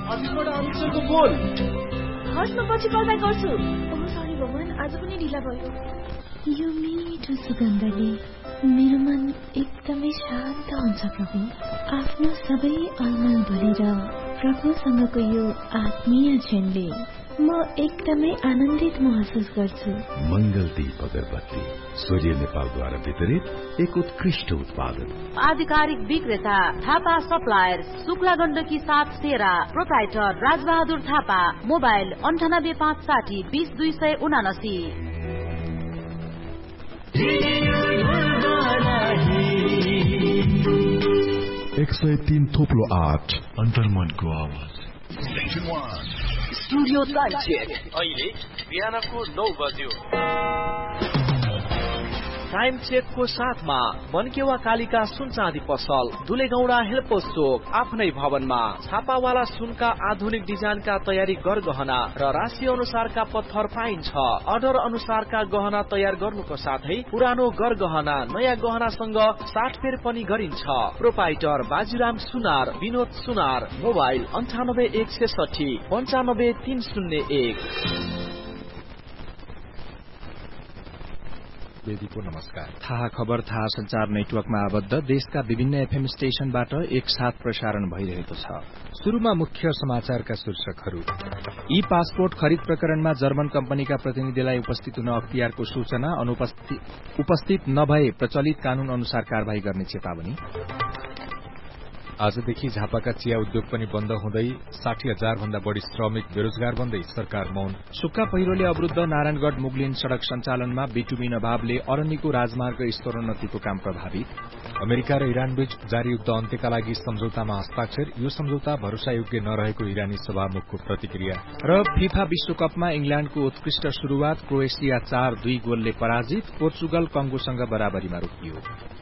अफिसबाट अफिसरको फोन। हस् म पछि कल ब्याक गर्छु। ओह सरी भगवान, आज पनि ढिला भयो। यो मिठो सुगन्धले मेरो मन एकदमै शान्त हुन्छ प्रभु। आफ्नो सबै अलमल भुलेर प्रभुसँगको यो आत्मीय क्षणले म एकदमै आनन्दित महसुस गर्छु। मंगल दीप अगरबत्ती सूर्य नेपालद्वारा वितरित एक उत्कृष्ट उत्पादन। आधिकारिक विक्रेता थापा सप्लायर्स, शुक्ला गण्डकी 7 सेरा। प्रोप्राइटर राजबहादुर थापा। मोबाइल 98560 20279। 103 थोप्लो 8 अन्तर्मनको आवाज। Studio time check. अहिले बिहानको 9 बज्यो। टाइम चेकको साथमा मनकेवा कालिका सुन चाँदी पसल, दुलेगौडा हेलपोस्ट चोक, आफ्नै भवनमा। छापावाला सुनका आधुनिक डिजाइनका तयारी गरगहना र राशि अनुसारका पत्थर पाइन्छ। अर्डर अनुसारका गहना तयार गर्नुको साथै पुरानो गरगहना नयाँ गहनासँग साटफेर पनि गरिन्छ। प्रोपाइटर बाजीराम सुनार, विनोद सुनार। मोबाइल 98160 95301। वेदीको नमस्कार। थाहा खबर थाहा संचार नेटवर्कमा आबद्ध देशका विभिन्न एफएम स्टेशनबाट एकसाथ प्रसारण भइरहेको छ। शुरूमा मुख्य समाचारका शीर्षकहरू। ई पासपोर्ट खरिद प्रकरणमा जर्मन कम्पनीका प्रतिनिधिलाई उपस्थित हुन अख्तियारको सूचना। उपस्थित नभए प्रचलित कानून अनुसार कार्यवाही गर्ने चेतावनी। आजदेखि झापाका चिया उद्योग पनि बन्द हुँदै 60,000 भन्दा बढ़ी श्रमिक बेरोजगार बन्दै सरकार मौन। सुक्खा पहिरोले अवरुद्ध नारायणगढ़ मुगलिन सड़क सञ्चालनमा बिटुमिन अभावले अरण्यको राजमार्ग स्तरोन्नतिको काम प्रभावित। अमेरिका र इरानबीच जारी युद्ध अन्त्यका लागि सम्झौतामा हस्ताक्षर। यो सम्झौता भरोसायोग्य नरहेको इरानी सभामुखको प्रतिक्रिया। र फिफा विश्वकपमा इंग्ल्याण्डको उत्कृष्ट शुरूआत। क्रोएसिया 4-2 गोलले पराजित। पोर्चुगल कंगोसँग बराबरीमा रोकियो।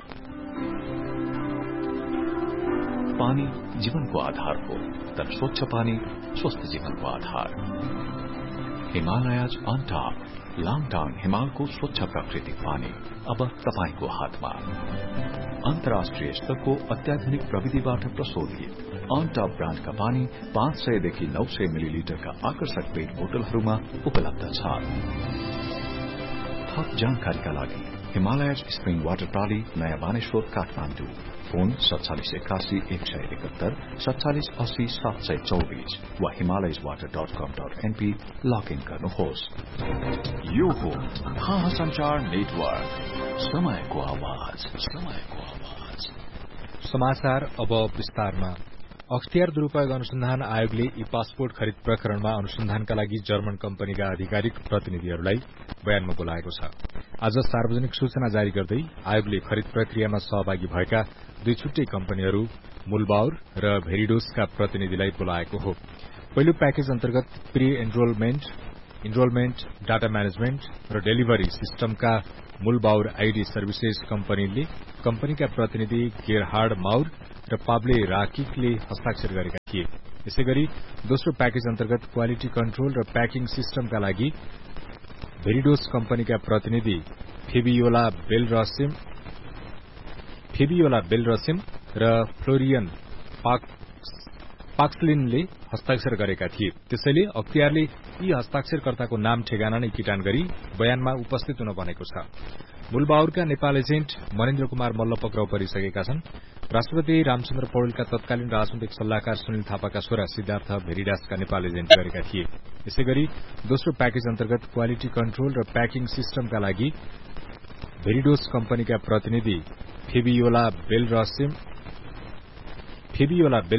पानी जीवनको आधार हो, तर स्वच्छ पानी स्वस्थ जीवनको आधार। हिमालयज अन टप, लाङटाङ हिमालको स्वच्छ प्राकृतिक पानी अब तपाईको हातमा। अन्तर्राष्ट्रिय स्तरको अत्याधुनिक प्रविधिबाट प्रशोधित अन टप ब्रान्डका पानी 500 देखि 900 मिलिलिटरका आकर्षक पेट बोतलहरूमा उपलब्ध छ। थप जानकारीका लागि हिमालयज स्प्रिङ वाटर प्रणाली, नयाँ बानेश्वर, काठमाडौँ। फोन 4781-171 4780-724 वा himalayaswater.com.np लगइन गर्नुहोस्। यो हो थाहा संचार नेटवर्क, समयको आवाज। समाचार अब विस्तारमा। अख्तियार दुरूपयोग अनुसन्धान आयोगले ई पासपोर्ट खरिद प्रकरणमा अनुसन्धानका लागि जर्मन कम्पनीका आधिकारिक प्रतिनिधिहरूलाई बयानमा बोलाएको छ। आज सार्वजनिक सूचना जारी गर्दै आयोगले खरिद प्रक्रियामा सहभागी भएका 2 छुट्टै कम्पनीहरू मूलबाउर र भेरिडोसका प्रतिनिधिलाई बोलाएको हो। पहिलो प्याकेज अन्तर्गत प्री इनरोलमेन्ट, डाटा म्यानेजमेन्ट र डेलिभरी सिस्टमका मूलबाउर आईडी सर्भिसेज कम्पनीका प्रतिनिधि गेरहार्ड माउर र पाब्ले राकिकले हस्ताक्षर गरेका थिए। यसैगरी दोस्रो प्याकेज अन्तर्गत क्वालिटी कन्ट्रोल र प्याकिङ सिस्टमका लागि भेरिडोस कम्पनीका प्रतिनिधि फेबियोला बेलरसिम र फ्लोरियन पाक्सलिनले हस्ताक्षर गरेका थिए। त्यसैले अख्तियारले यी हस्ताक्षरकर्ताको नाम ठेगाना नै किटान गरी बयानमा उपस्थित हुन भनेको छ। मूलबाउरका नेपाल एजेन्ट मनेन्द्र कुमार मल्ल पक्राउ परिसकेका छन्। राष्ट्रपति रामचन्द्र पौडेलका तत्कालीन राजनैतिक सल्लाहकार सुनिल थापाका छोरा सिद्धार्थ भेरिडासका नेपाल एजेन्ट गरेका थिए। यसैगरी दोस्रो प्याकेज अन्तर्गत क्वालिटी कन्ट्रोल र प्याकिङ सिस्टमका लागि भेरिडोस कम्पनीका प्रतिनिधि फेबियोला बेलरसिम